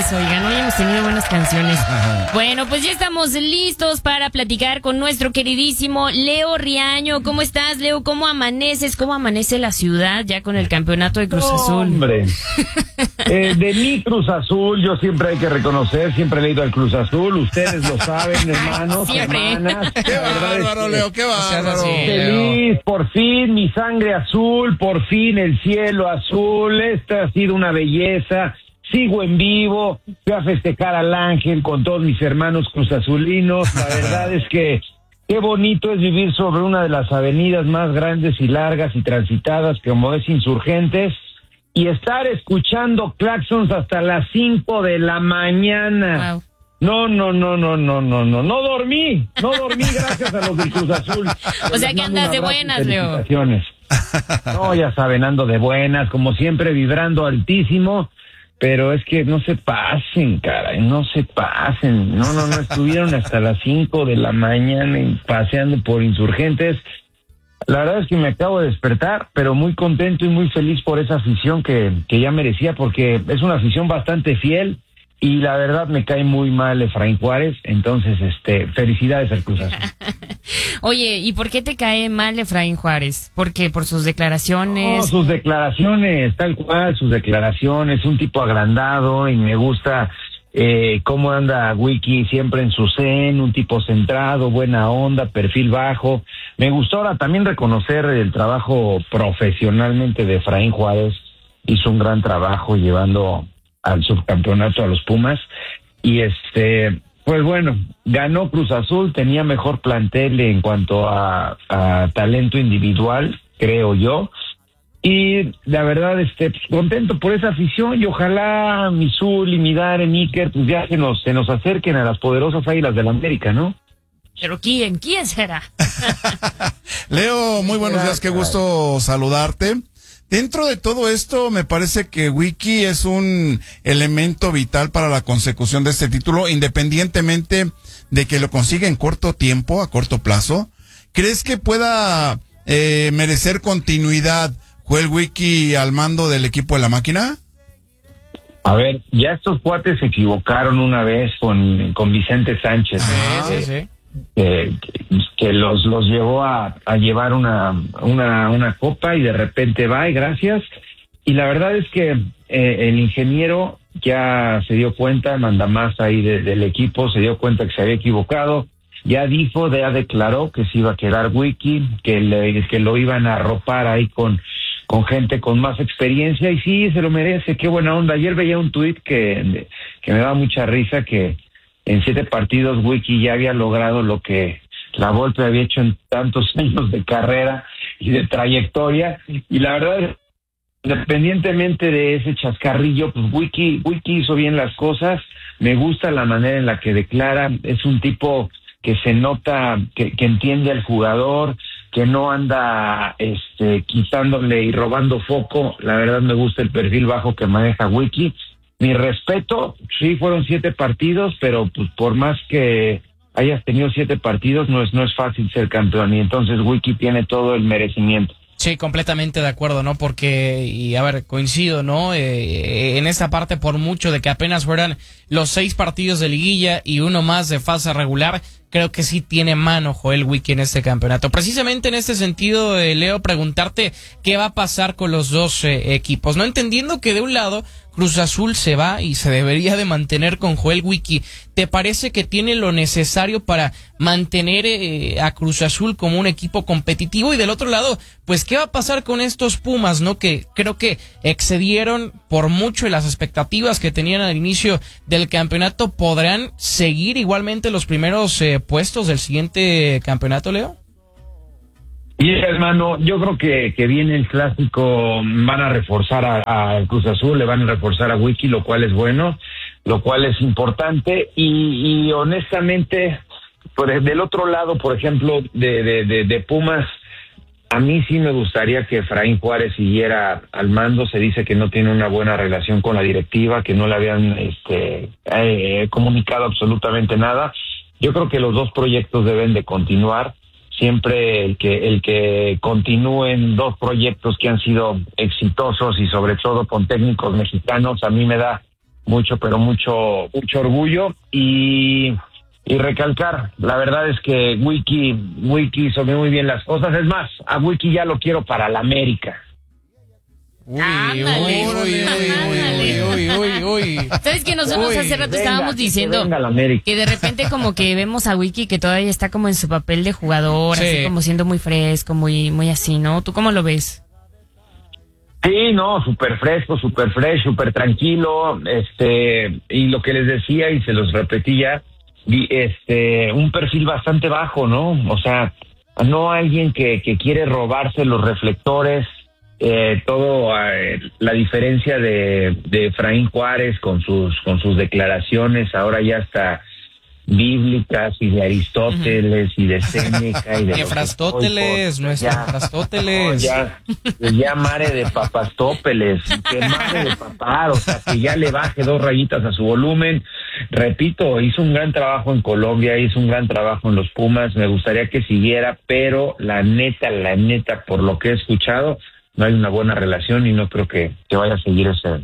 oigan, hoy hemos tenido buenas canciones. Ajá. Bueno, pues ya estamos listos para platicar con nuestro queridísimo Leo Riaño. ¿Cómo estás, Leo? ¿Cómo amaneces? ¿Cómo amanece la ciudad ya con el campeonato de Cruz Azul? Hombre, de mi Cruz Azul, yo siempre hay que reconocer, siempre he leído al Cruz Azul, ustedes lo saben, hermanos, hermanas. Qué bárbaro, Leo, qué bárbaro. Feliz, por fin, mi sangre azul, por fin el cielo azul, esta ha sido una belleza. Sigo en vivo, fui a festejar al Ángel con todos mis hermanos cruzazulinos. La verdad es que qué bonito es vivir sobre una de las avenidas más grandes y largas y transitadas como es Insurgentes y estar escuchando claxons hasta las 5 de la mañana. Wow. No dormí gracias a los del Cruz Azul. O sea que andas de buenas, Leo. No, ya saben, ando de buenas, como siempre vibrando altísimo. Pero es que no se pasen, caray, no se pasen. No, estuvieron hasta las 5 de la mañana paseando por Insurgentes. La verdad es que me acabo de despertar, pero muy contento y muy feliz por esa afición que ya merecía, porque es una afición bastante fiel y la verdad me cae muy mal Efraín Juárez, entonces felicidades al Cruz Azul. Oye, ¿y por qué te cae mal Efraín Juárez? ¿Por qué? ¿Por sus declaraciones? No, sus declaraciones, tal cual, sus declaraciones, un tipo agrandado y me gusta cómo anda Wiki siempre en su zen, un tipo centrado, buena onda, perfil bajo. Me gustó ahora también reconocer el trabajo profesionalmente de Efraín Juárez, hizo un gran trabajo llevando al subcampeonato a los Pumas y pues bueno, ganó Cruz Azul, tenía mejor plantel en cuanto a talento individual, creo yo, y la verdad, pues, contento por esa afición y ojalá mi Zul y mi Darren Iker, pues ya se nos acerquen a las poderosas Águilas del América, ¿no? ¿Pero quién será? Leo, muy buenos días, qué gusto saludarte. Dentro de todo esto, me parece que Wiki es un elemento vital para la consecución de este título, independientemente de que lo consiga en corto tiempo, a corto plazo. ¿Crees que pueda merecer continuidad Joel Wiki al mando del equipo de la máquina? A ver, ya estos cuates se equivocaron una vez con Vicente Sánchez. Sí. Que los llevó a llevar una copa y de repente va y gracias. Y la verdad es que el ingeniero ya se dio cuenta, mandamás ahí del equipo, se dio cuenta que se había equivocado, ya declaró que se iba a quedar Wiki, que lo iban a arropar ahí con gente con más experiencia y sí, se lo merece, qué buena onda. Ayer veía un tuit que me daba mucha risa, que en 7 partidos Wiki ya había logrado lo que la Volpe había hecho en tantos años de carrera y de trayectoria, y la verdad, independientemente de ese chascarrillo, pues Wiki hizo bien las cosas. Me gusta la manera en la que declara, es un tipo que se nota que entiende al jugador, que no anda quitándole y robando foco. La verdad me gusta el perfil bajo que maneja Wiki. Mi respeto, sí fueron 7 partidos, pero pues por más que hayas tenido 7 partidos, no es fácil ser campeón, y entonces Wiki tiene todo el merecimiento. Sí, completamente de acuerdo, ¿no? Porque, y a ver, coincido, ¿no? En esta parte, por mucho de que apenas fueran los 6 partidos de liguilla y uno más de fase regular, creo que sí tiene mano Joel Wiki en este campeonato. Precisamente en este sentido, Leo, preguntarte qué va a pasar con los dos equipos, ¿no? Entendiendo que de un lado Cruz Azul se va y se debería de mantener con Joel Wiki, ¿te parece que tiene lo necesario para mantener a Cruz Azul como un equipo competitivo? Y del otro lado, pues, ¿qué va a pasar con estos Pumas, no? Que creo que excedieron por mucho las expectativas que tenían al inicio del campeonato. ¿Podrán seguir igualmente los primeros puestos del siguiente campeonato, Leo? Y hermano, yo creo que viene el clásico, van a reforzar a Cruz Azul, le van a reforzar a Wiki, lo cual es bueno, lo cual es importante, y honestamente, del otro lado, por ejemplo, de Pumas, a mí sí me gustaría que Efraín Juárez siguiera al mando. Se dice que no tiene una buena relación con la directiva, que no le habían comunicado absolutamente nada. Yo creo que los dos proyectos deben de continuar. Siempre el que continúen 2 proyectos que han sido exitosos y sobre todo con técnicos mexicanos, a mí me da pero mucho orgullo y recalcar, la verdad es que Wiki hizo muy bien las cosas. Es más, a Wiki ya lo quiero para la América. Uy. ¿Sabes que nosotros hace rato estábamos diciendo que de repente como que vemos a Wiki que todavía está como en su papel de jugador, sí, así como siendo muy fresco, muy así, ¿no? ¿Tú cómo lo ves? Sí, no, súper fresco, súper fresh, súper tranquilo, y lo que les decía y se los repetí ya, un perfil bastante bajo, ¿no? O sea, no alguien que quiere robarse los reflectores, la diferencia de Efraín Juárez con sus declaraciones ahora ya está bíblicas y de Aristóteles y de Séneca y de Efrastóteles, no es Efrastóteles. Ya mare de papastópeles, que mare de papar, o sea, que ya le baje 2 rayitas a su volumen. Repito, hizo un gran trabajo en Colombia, hizo un gran trabajo en los Pumas, me gustaría que siguiera, pero la neta, por lo que he escuchado, no hay una buena relación y no creo que vaya a seguir ese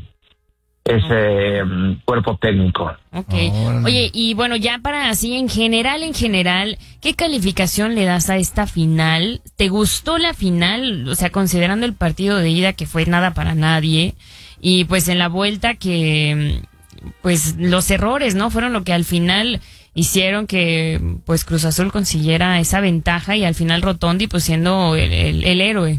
cuerpo técnico. Okay. Oye, y bueno, ya para así en general, ¿qué calificación le das a esta final? ¿Te gustó la final? O sea, considerando el partido de ida que fue nada para nadie y pues en la vuelta que pues los errores, ¿no? Fueron lo que al final hicieron que pues Cruz Azul consiguiera esa ventaja y al final Rotondi pues siendo el héroe.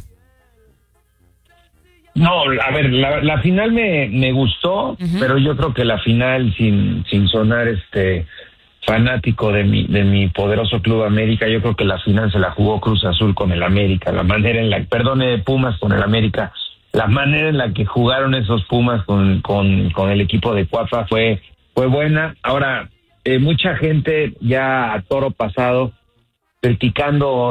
No, a ver, la final me gustó, pero yo creo que la final, sin sonar fanático de mi poderoso Club América, yo creo que la final se la jugó Cruz Azul con el América, Pumas con el América, la manera en la que jugaron esos Pumas con el equipo de Cuapa fue buena. Ahora, mucha gente ya a toro pasado criticando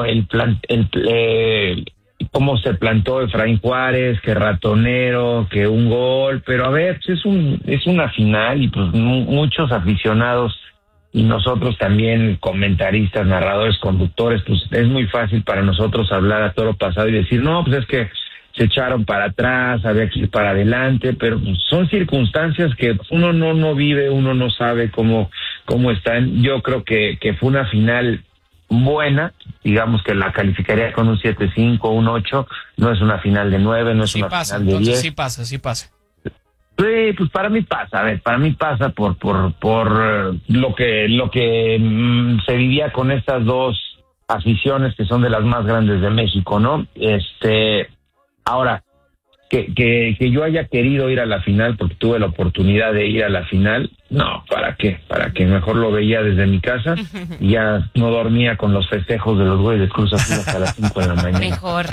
cómo se plantó Efraín Juárez, que ratonero, que un gol, pero a ver, pues es una final y pues muchos aficionados y nosotros también comentaristas, narradores, conductores, pues es muy fácil para nosotros hablar a toro pasado y decir, no, pues es que se echaron para atrás, había que ir para adelante, pero pues son circunstancias que uno no vive, uno no sabe cómo están. Yo creo que fue una final buena, digamos que la calificaría con un 7.5, un 8, no es una final de 9, no es sí una pasa, final de 10. Sí pasa. Sí, pues para mí pasa por lo que se vivía con estas dos aficiones que son de las más grandes de México, ¿no? Ahora, que yo haya querido ir a la final porque tuve la oportunidad de ir a la final, no, ¿para qué? Para que mejor lo veía desde mi casa y ya no dormía con los festejos de los güeyes de Cruz Azul hasta las 5 de la mañana. Mejor.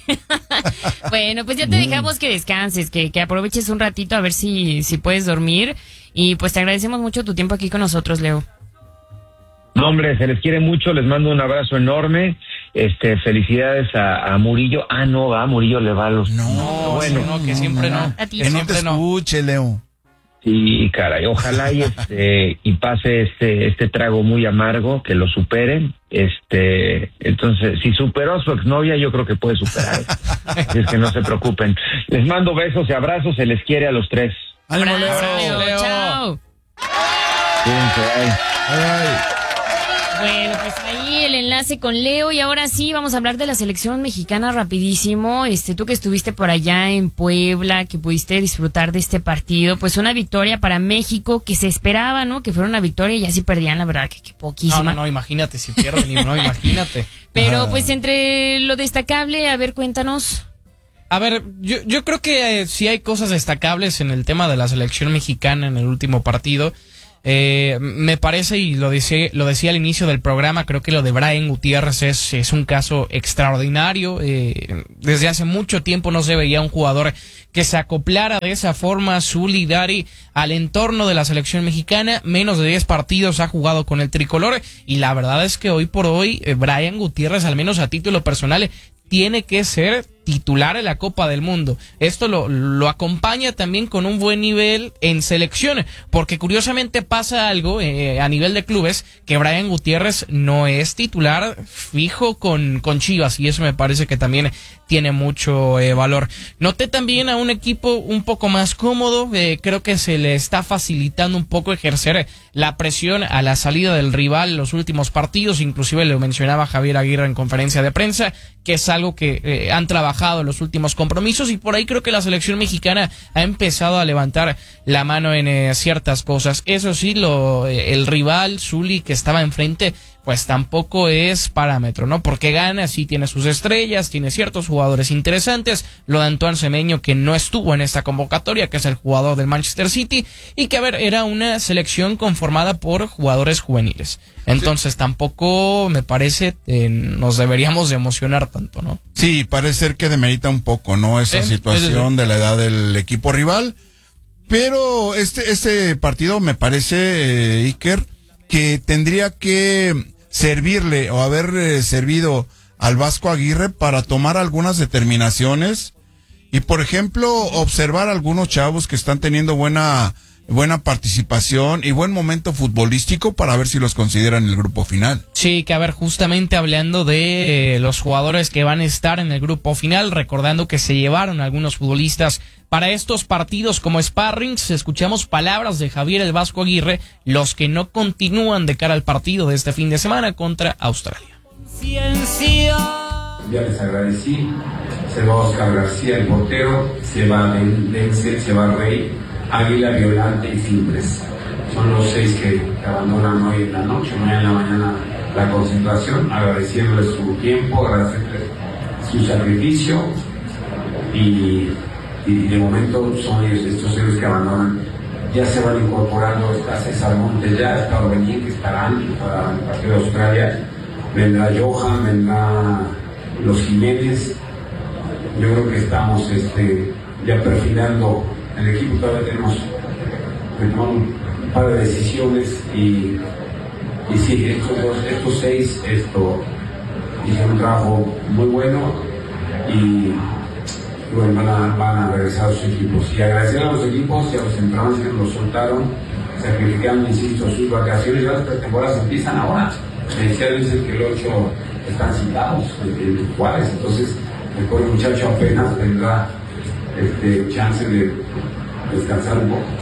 Bueno, pues ya te dejamos que descanses, que aproveches un ratito a ver si puedes dormir y pues te agradecemos mucho tu tiempo aquí con nosotros, Leo. No, hombre, se les quiere mucho, les mando un abrazo enorme. Felicidades a Murillo. Murillo le va a los... No, que siempre no. Que no te escuche, Leo. Sí, caray, ojalá y pase este trago muy amargo, que lo superen. Entonces, si superó a su exnovia, yo creo que puede superar. Así es que no se preocupen. Les mando besos y abrazos, se les quiere a los 3. ¡Ánimo, Leo! ¡Chao! Cuídense, Bye. Bueno, pues ahí el enlace con Leo y ahora sí vamos a hablar de la selección mexicana rapidísimo. Tú que estuviste por allá en Puebla, que pudiste disfrutar de este partido, pues una victoria para México que se esperaba, ¿no? Que fuera una victoria y así perdían, la verdad, que poquísima. No, imagínate si pierden, imagínate. Pero pues entre lo destacable, a ver, cuéntanos. A ver, yo creo que sí hay cosas destacables en el tema de la selección mexicana en el último partido. Me parece, y lo decía al inicio del programa, creo que lo de Brian Gutiérrez es un caso extraordinario. Desde hace mucho tiempo no se veía un jugador que se acoplara de esa forma, Zuli, Dari, al entorno de la selección mexicana. Menos de 10 partidos ha jugado con el tricolor y la verdad es que hoy por hoy Brian Gutiérrez, al menos a título personal, tiene que ser titular en la Copa del Mundo. Esto lo acompaña también con un buen nivel en selección, porque curiosamente pasa algo a nivel de clubes, que Brian Gutiérrez no es titular fijo con Chivas, y eso me parece que también tiene mucho valor. Noté también a un equipo un poco más cómodo, creo que se le está facilitando un poco ejercer la presión a la salida del rival en los últimos partidos, inclusive lo mencionaba Javier Aguirre en conferencia de prensa, que es algo que han trabajado en los últimos compromisos, y por ahí creo que la selección mexicana ha empezado a levantar la mano en ciertas cosas. Eso sí, el rival, Zuli, que estaba enfrente, pues tampoco es parámetro, ¿no? Porque gana, sí tiene sus estrellas, tiene ciertos jugadores interesantes, lo de Antoine Semeño, que no estuvo en esta convocatoria, que es el jugador del Manchester City, y que, a ver, era una selección conformada por jugadores juveniles. Entonces tampoco me parece nos deberíamos de emocionar tanto, ¿no? Sí, parece ser que demerita un poco, ¿no? Esa situación de la edad del equipo rival, pero este partido me parece, Iker, que tendría que servirle o haber servido al Vasco Aguirre para tomar algunas determinaciones y, por ejemplo, observar a algunos chavos que están teniendo buena participación y buen momento futbolístico para ver si los consideran en el grupo final. Sí, que a ver, justamente hablando de los jugadores que van a estar en el grupo final, recordando que se llevaron algunos futbolistas para estos partidos como sparrings, escuchamos palabras de Javier el Vasco Aguirre, los que no continúan de cara al partido de este fin de semana contra Australia. Ya les agradecí, se va Oscar García, el portero, se va Denzel, se va Rey, Águila, Violante y Simples. Son los 6 que abandonan hoy en la noche, mañana en la mañana la concentración, agradeciéndoles su tiempo, agradeciéndoles su sacrificio y de momento son ellos, estos héroes que abandonan. Ya se van incorporando, está César Montes, ya está Orbelín, que estarán para el partido de Australia, vendrá Johan, vendrá los Jiménez. Yo creo que estamos ya perfilando el equipo. Todavía tenemos que tomar un par de decisiones y sí, estos 6 hicieron un trabajo muy bueno y bueno, van a regresar a sus equipos. Y agradecer a los equipos y a los entrenadores que nos soltaron, sacrificando, insisto, sus vacaciones. Las pretemporadas empiezan ahora. Me dicen que el 8 están citados en Juárez, entonces el pobre muchacho apenas tendrá chance de descansar un poco.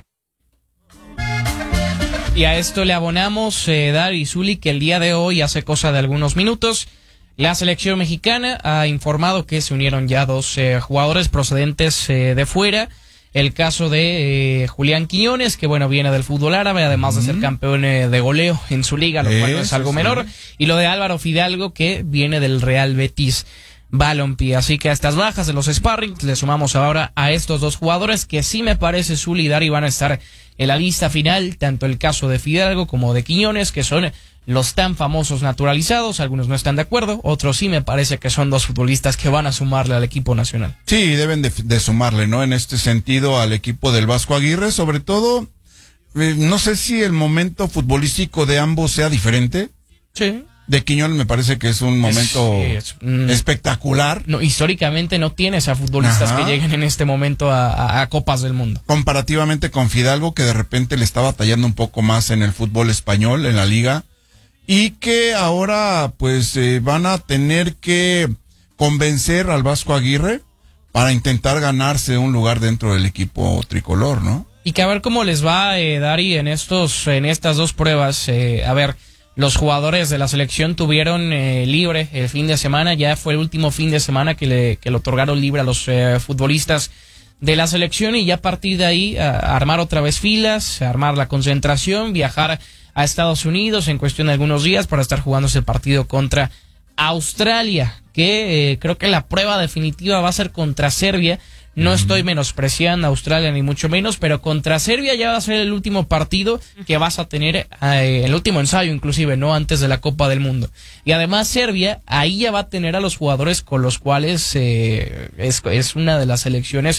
Y a esto le abonamos, Dari Zuli, que el día de hoy, hace cosa de algunos minutos, la selección mexicana ha informado que se unieron ya 2 jugadores procedentes de fuera. El caso de Julián Quiñones, que bueno, viene del fútbol árabe, además de ser campeón de goleo en su liga, lo cual no es algo menor. Y lo de Álvaro Fidalgo, que viene del Real Betis Balompié. Así que a estas bajas de los sparrings le sumamos ahora a estos 2 jugadores que sí me parece Zuli y Dari van a estar en la lista final, tanto el caso de Fidalgo como de Quiñones, que son los tan famosos naturalizados. Algunos no están de acuerdo, otros sí me parece que son 2 futbolistas que van a sumarle al equipo nacional. Sí, deben de sumarle, ¿no? En este sentido al equipo del Vasco Aguirre, sobre todo, no sé si el momento futbolístico de ambos sea diferente. Sí. De Quiñones me parece que es un momento espectacular. No, históricamente no tienes a futbolistas que lleguen en este momento a Copas del Mundo. Comparativamente con Fidalgo, que de repente le está batallando un poco más en el fútbol español, en la liga, y que ahora pues van a tener que convencer al Vasco Aguirre para intentar ganarse un lugar dentro del equipo tricolor, ¿no? Y que a ver cómo les va, Dari, en estas 2 pruebas. A ver, los jugadores de la selección tuvieron libre el fin de semana, ya fue el último fin de semana que le otorgaron libre a los futbolistas de la selección, y ya a partir de ahí armar otra vez filas, armar la concentración, viajar a Estados Unidos en cuestión de algunos días para estar jugando ese partido contra Australia, que creo que la prueba definitiva va a ser contra Serbia. No estoy menospreciando a Australia ni mucho menos, pero contra Serbia ya va a ser el último partido que vas a tener, el último ensayo inclusive, no antes de la Copa del Mundo. Y además Serbia ahí ya va a tener a los jugadores con los cuales es una de las selecciones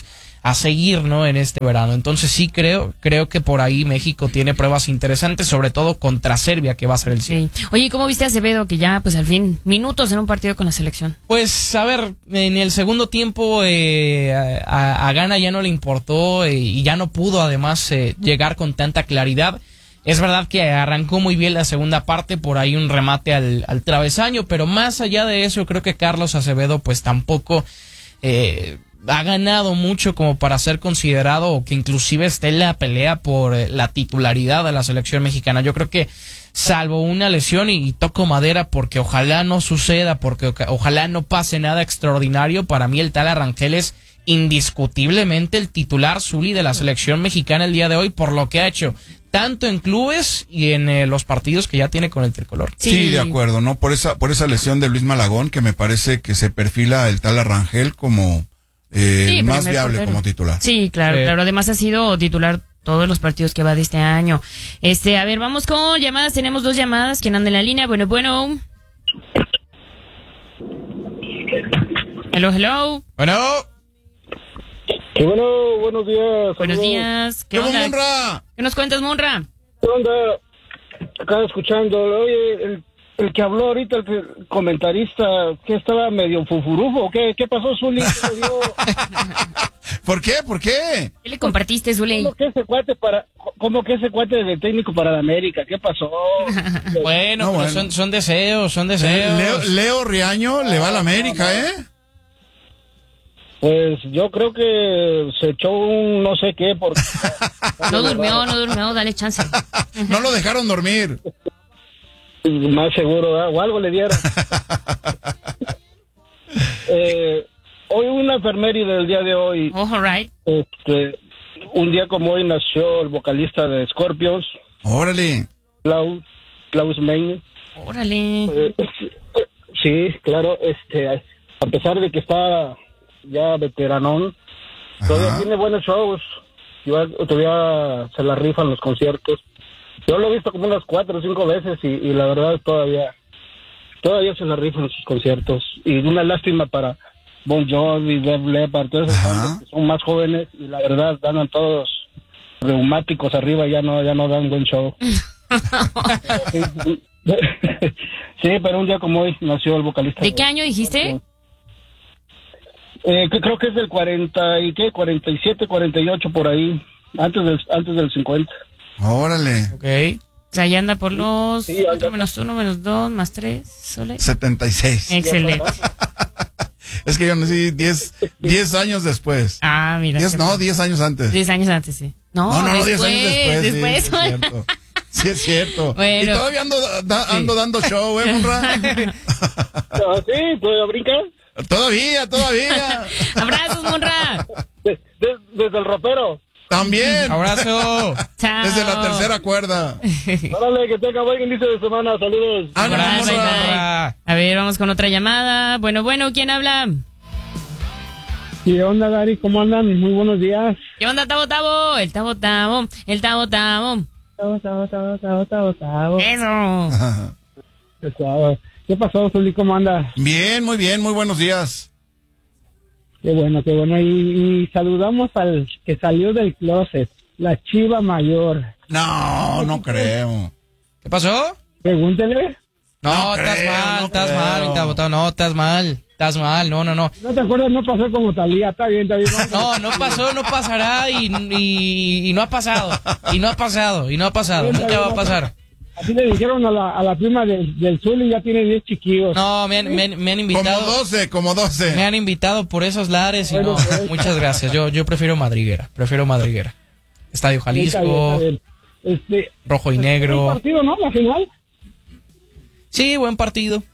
a seguir, ¿no? En este verano. Entonces sí creo que por ahí México tiene pruebas interesantes, sobre todo contra Serbia, que va a ser el cierre. Sí. Oye, ¿cómo viste a Acevedo, que ya, pues al fin, minutos en un partido con la selección? Pues, a ver, en el segundo tiempo a Ghana ya no le importó y ya no pudo además llegar con tanta claridad. Es verdad que arrancó muy bien la segunda parte, por ahí un remate al travesaño, pero más allá de eso, creo que Carlos Acevedo pues tampoco ha ganado mucho como para ser considerado o que inclusive esté en la pelea por la titularidad de la selección mexicana. Yo creo que salvo una lesión y toco madera porque ojalá no suceda, porque ojalá no pase nada extraordinario, para mí el Tala Rangel es indiscutiblemente el titular Zuli de la selección mexicana el día de hoy por lo que ha hecho tanto en clubes y en los partidos que ya tiene con el tricolor. Sí, de acuerdo, ¿no? Por esa lesión de Luis Malagón, que me parece que se perfila el Tala Rangel como más viable portero como titular. Sí, claro, claro. Además ha sido titular todos los partidos que va de este año. A ver, vamos con llamadas. Tenemos 2 llamadas. ¿Quién anda en la línea? Bueno. Hello. Bueno. Qué bueno, buenos días. Buenos días. ¿Qué onda? Monra? ¿Qué nos cuentas, Monra? ¿Qué onda? Acá escuchando. Oye, el que habló ahorita, el comentarista, que estaba medio fufurufo. ¿Qué pasó, Zuli? ¿Por qué? ¿Qué le compartiste, Zuli? ¿Cómo que ese cuate de técnico para la América? ¿Qué pasó? Bueno, No, pero bueno. son deseos. Leo Riaño le va a la América, ¿eh? Pues yo creo que se echó un no sé qué porque... No durmió, dale chance. No lo dejaron dormir. Más seguro, ¿verdad? O algo le dieron. Hoy una efeméride del día de hoy. Oh, all right. Un día como hoy nació el vocalista de Scorpions, Órale. Klaus Meine. Órale. Sí, claro, a pesar de que está ya veteranón, todavía tiene buenos shows, todavía se la rifan los conciertos. Yo lo he visto como unas 4 o 5 veces y la verdad todavía se la rifan sus conciertos. Y una lástima para Bon Jovi, Def Leppard, todos esos bandas que son más jóvenes y la verdad andan todos reumáticos arriba, ya no dan buen show. Sí, pero un día como hoy nació el vocalista. ¿De qué año dijiste? Creo que es del 47, 48 por ahí, antes del 50. Órale. Ok. O sea, ya anda por los Sí, 4 menos 1 menos 2 más 3. ¿Sole? 76. Excelente. Es que yo nací 10 años después. Ah, mira. 10 años antes. 10 años antes, sí. No, 10 años después. Después. Sí, es cierto. Sí, es cierto. Bueno. Y todavía ando dando show, Monra. Sí, ¿puedo brincar? Todavía. Abrazos, Monra. Desde el ropero. También. Abrazo. Chao. Desde la tercera cuerda. Órale, que tenga buen inicio de semana, saludos. Ánimo, Bye, bye, Monra. bye. A ver, vamos con otra llamada. Bueno, ¿quién habla? ¿Qué onda, Gary? ¿Cómo andan? Muy buenos días. ¿Qué onda, Tabo? El Tabo. Eso. ¿Qué pasó, Zuli? ¿Cómo andas? Bien, muy buenos días. Qué bueno. Y saludamos al que salió del closet, la Chiva Mayor. No creo. ¿Qué pasó? Pregúntele. No, creo, estás creo. mal, Gustavo, no, estás mal, no. ¿No te acuerdas? No pasó como Talía, está bien. No pasó, no pasará y no ha pasado, nunca va a pasar. Así le dijeron a la prima del Zuli, ya tiene 10 chiquillos. No, me han invitado. Como 12. Me han invitado por esos lares y no, muchas gracias. Yo prefiero Madriguera. Estadio Jalisco, rojo y negro. ¿Un partido, no? ¿La final? Sí, buen partido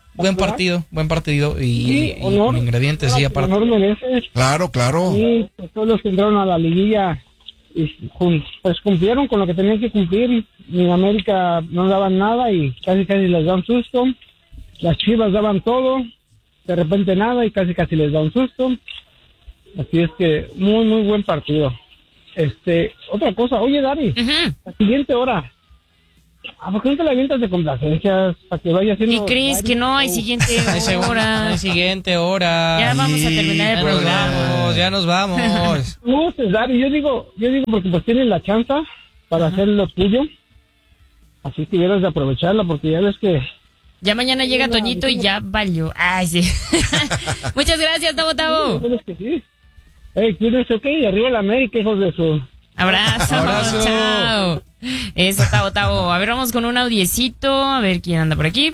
y honor. con ingredientes, sí, aparte. Honor merece. Claro. Sí, pues todos los que entraron a la liguilla y pues cumplieron con lo que tenían que cumplir. En América no daban nada y casi les da un susto. Las Chivas daban todo, de repente nada y casi les da un susto. Así es que muy buen partido. Otra cosa, oye, Dari, Ujú. la siguiente hora, ¿Por qué no te la avientas de complacencias para que vaya haciendo? ¿Qué crees? Que no hay siguiente hora. Hay siguiente hora. Ya vamos a terminar el programa. Ya nos vamos. No, César, yo digo porque pues tienes la chance para hacer lo tuyo. Así que debes de aprovecharla porque ya ves que... Ya mañana llega Toñito y ya valió. Ay, sí. Muchas gracias, Tavo. Sí, que sí. Cuídense, ok, arriba la América, hijos de su... Abrazo. Chao. Eso, Tavo. A ver, vamos con un audiecito. A ver quién anda por aquí.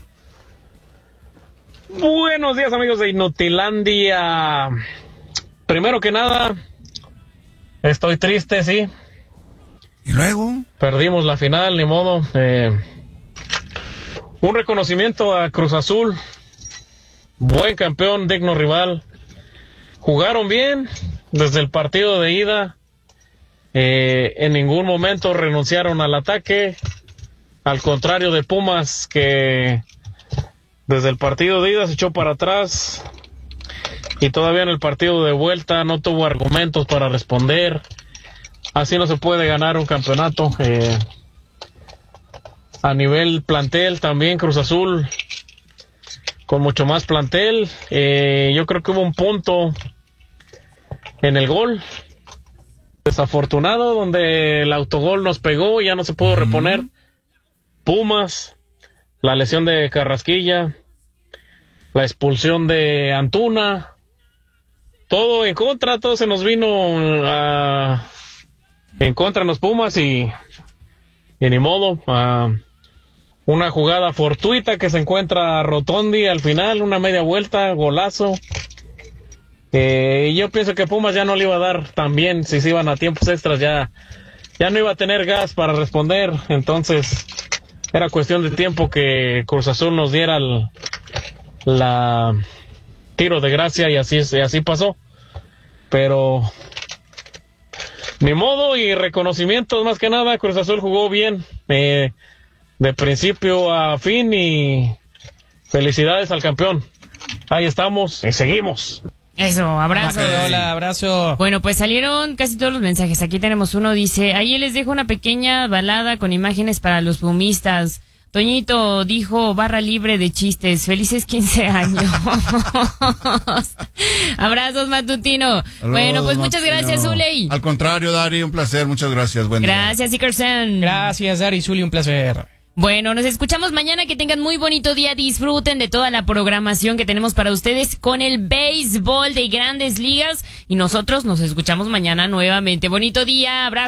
Buenos días, amigos de Inutilandia. Primero que nada, estoy triste, sí. ¿Y luego? Perdimos la final, ni modo. Un reconocimiento a Cruz Azul. Buen campeón, digno rival. Jugaron bien desde el partido de ida. En ningún momento renunciaron al ataque. Al contrario de Pumas, que desde el partido de ida se echó para atrás. Y todavía en el partido de vuelta no tuvo argumentos para responder. Así no se puede ganar un campeonato. A nivel plantel también Cruz Azul con mucho más plantel. Yo creo que hubo un punto en el gol desafortunado donde el autogol nos pegó y ya no se pudo reponer. Pumas, la lesión de Carrasquilla, la expulsión de Antuna, todo en contra, todo se nos vino en contra de los Pumas y ni modo. Una jugada fortuita que se encuentra Rotondi al final, una media vuelta, golazo. Yo pienso que Pumas ya no le iba a dar tan bien, si se iban a tiempos extras ya no iba a tener gas para responder, entonces era cuestión de tiempo que Cruz Azul nos diera la tiro de gracia y así pasó, pero ni modo. Y reconocimientos más que nada, Cruz Azul jugó bien de principio a fin y felicidades al campeón. Ahí estamos y seguimos. Eso, abrazo. Hola, abrazo. Bueno, pues salieron casi todos los mensajes. Aquí tenemos uno, dice, ahí les dejo una pequeña balada con imágenes para los pumistas. Toñito dijo, barra libre de chistes. Felices 15 años. Abrazos, Matutino. Saludos, bueno, pues muchas Matutino. gracias, Zuley. Al contrario, Dari, un placer. Muchas gracias. Buen día. Gracias, Ikersen. Gracias, Dari, Zuli, un placer. Bueno, nos escuchamos mañana. Que tengan muy bonito día. Disfruten de toda la programación que tenemos para ustedes con el béisbol de Grandes Ligas. Y nosotros nos escuchamos mañana nuevamente. Bonito día. Abrazo.